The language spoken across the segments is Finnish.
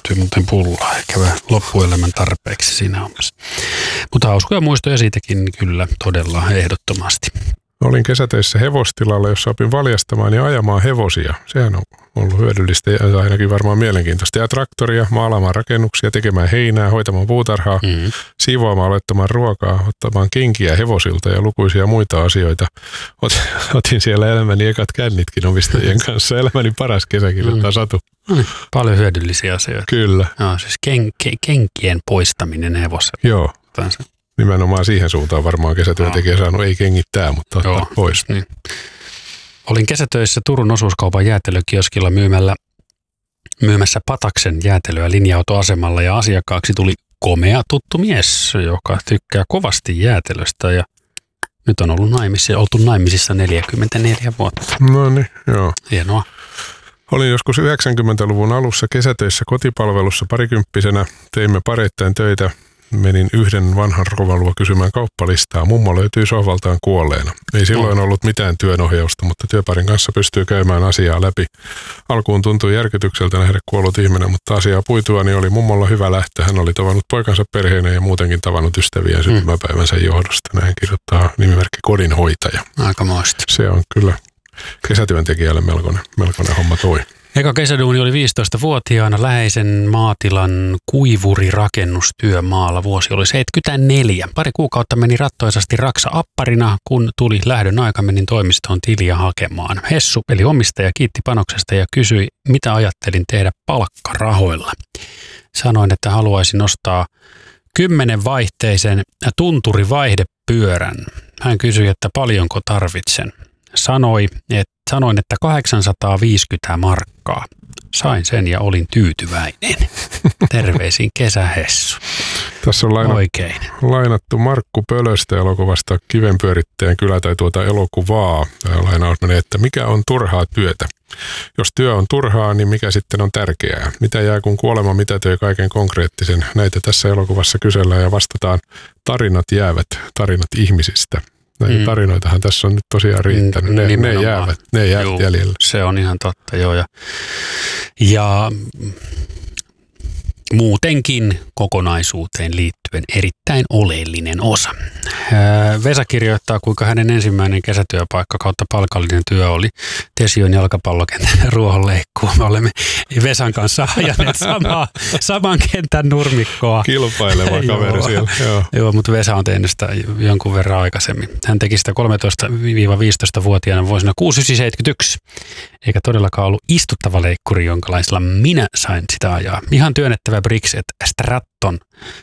täytyy muuten pullaa. Ehkä vähän loppuelämän tarpeeksi siinä hommassa. Mutta hauskoja muistoja siitäkin kyllä todella ehdottomasti. Olin kesätöissä hevostilalla, jossa opin valjastamaan ja ajamaan hevosia. Sehän on ollut hyödyllistä ja ainakin varmaan mielenkiintoista. Ja traktoria, maalaamaan rakennuksia, tekemään heinää, hoitamaan puutarhaa, siivoamaan, laittamaan ruokaa, ottamaan kenkiä hevosilta ja lukuisia muita asioita. Otin siellä elämäni ekat kännitkin omistajien kanssa. Elämäni paras kesä kirjoittaa Satu. Paljon hyödyllisiä asioita. Kyllä. No, siis kenkien poistaminen hevosella. Joo. Nimenomaan siihen suuntaan varmaan kesätyöntekijä saanut, ei kengittää, mutta ottaa pois. Niin. Olin kesätöissä Turun osuuskaupan jäätelökioskilla myymässä Pataksen jäätelöä linja-autoasemalla ja asiakkaaksi tuli komea tuttu mies, joka tykkää kovasti jäätelöstä ja nyt on oltu naimisissa 44 vuotta. No niin, joo. Hienoa. Olin joskus 90-luvun alussa kesätöissä kotipalvelussa parikymppisenä, teimme pareittain töitä. Menin yhden vanhan rovalua kysymään kauppalistaa. Mummo löytyi sohvaltaan kuolleena. Ei silloin ollut mitään työnohjausta, mutta työparin kanssa pystyy käymään asiaa läpi. Alkuun tuntui järkytykseltä nähdä kuollut ihminen, mutta asiaa puitua niin oli mummolla hyvä lähtö. Hän oli tavannut poikansa perheenä ja muutenkin tavannut ystäviä syntymäpäivänsä johdosta. Näin kirjoittaa nimimerkki kodinhoitaja. Aikamoista. Se on kyllä kesätyöntekijälle melkoinen homma toi. Eka kesäduuni oli 15-vuotiaana läheisen maatilan kuivurirakastustyömaalla. Vuosi oli 74. Pari kuukautta meni rattoisasti raksa apparina, kun tuli lähdön aika, menin toimistoon tiliä hakemaan. Hessu, eli omistaja, kiitti panoksesta ja kysyi, mitä ajattelin tehdä palkkarahoilla. Sanoin, että haluaisin ostaa 10-vaihteisen tunturivaihdepyörän. Hän kysyi, että paljonko tarvitsen. Sanoin, että 850 markkaa. Sain sen ja olin tyytyväinen. Terveisin kesähessu. Tässä on lainattu Markku Pölöstä elokuvasta Kivenpyörittäjän kylä tai elokuvaa. Lainaus menee, että mikä on turhaa työtä? Jos työ on turhaa, niin mikä sitten on tärkeää? Mitä jää kun kuolema mitätöi kaiken konkreettisen? Näitä tässä elokuvassa kysellään ja vastataan, tarinat jäävät, tarinat ihmisistä. Näitä tarinoitahan tässä on nyt tosiaan riittänyt. Ne jäävät jäljellä. Se on ihan totta, joo. Ja muutenkin kokonaisuuteen liittyen erittäin oleellinen osa. Vesa kirjoittaa, kuinka hänen ensimmäinen kesätyöpaikka kautta palkallinen työ oli Tesion jalkapallokentän ruohonleikkuu. Me olemme Vesan kanssa ajaneet saman kentän nurmikkoa. Kilpaileva kaveri siellä. Joo, mutta Vesa on tehnyt sitä jonkun verran aikaisemmin. Hän teki sitä 13-15-vuotiaana vuosina 6971. Eikä todellakaan ollut istuttava leikkuri, jonkalaisella minä sain sitä ajaa. Ihan työnnettävä Brixet Stratton.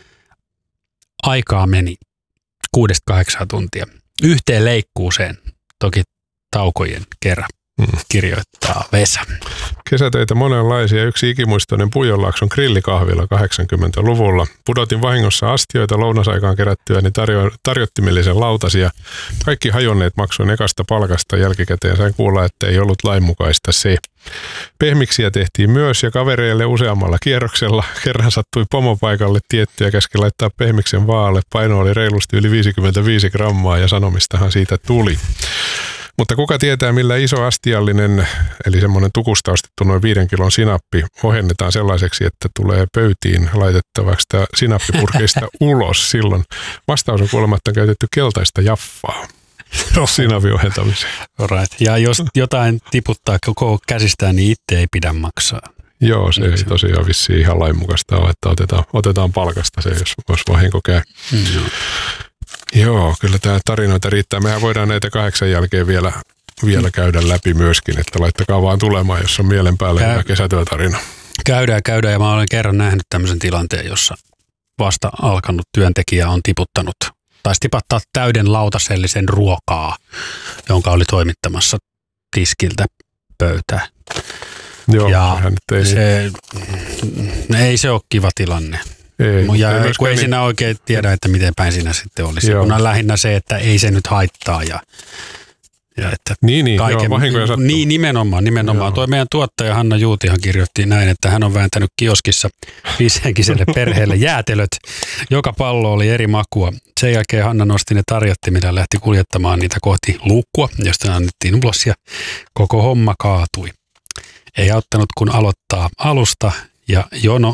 Aikaa meni 6-8 tuntia. Yhteen leikkuuseen, toki taukojen kerran, kirjoittaa Vesa. Kesätöitä monenlaisia. Yksi ikimuistoinen Pujonlaakson grillikahvila 80-luvulla. Pudotin vahingossa astioita lounasaikaan kerättyä, niin tarjottimellisen lautasia. Kaikki hajonneet maksoin ekasta palkasta jälkikäteen. Sain kuulla, että ei ollut lainmukaista se. Pehmiksiä tehtiin myös ja kavereille useammalla kierroksella. Kerran sattui pomopaikalle tietty ja käski laittaa pehmiksen vaalle. Paino oli reilusti yli 55 grammaa ja sanomistahan siitä tuli. Mutta kuka tietää, millä iso astiallinen, eli semmoinen tukusta ostettu noin 5 kilon sinappi, ohennetaan sellaiseksi, että tulee pöytiin laitettavaksi sinappipurkeista ulos silloin. Vastaus on kuolematta käytetty keltaista jaffaa sinapin ohentamiseen. Right. Ja jos jotain tiputtaa koko käsistään, niin itse ei pidä maksaa. Joo, se ei tosiaan vissiin ihan lainmukaista ole, että otetaan palkasta se, jos vahinko käy. Joo, kyllä tämä tarinoita riittää. Mehän voidaan näitä 8 jälkeen vielä käydä läpi myöskin, että laittakaa vaan tulemaan, jos on mielen päällä hyvä kesätyötarina. Käydään ja mä olen kerran nähnyt tämmöisen tilanteen, jossa vasta alkanut työntekijä on tiputtanut, taisi tipattaa täyden lautasellisen ruokaa, jonka oli toimittamassa tiskiltä pöytään. Joo, ja ei se ole kiva tilanne. Kun ei siinä oikein tiedä, että miten päin siinä sitten olisi. Kun on lähinnä se, että ei se nyt haittaa. Ja että vahinkoja sattuu. Niin, nimenomaan. Tuo meidän tuottaja Hanna Juutihan kirjoitti näin, että hän on vääntänyt kioskissa 5-henkiselle perheelle jäätelöt. Joka pallo oli eri makua. Sen jälkeen Hanna nosti ne tarjottimilla ja lähti kuljettamaan niitä kohti luukkua, josta annettiin ulos ja koko homma kaatui. Ei auttanut kun aloittaa alusta ja jono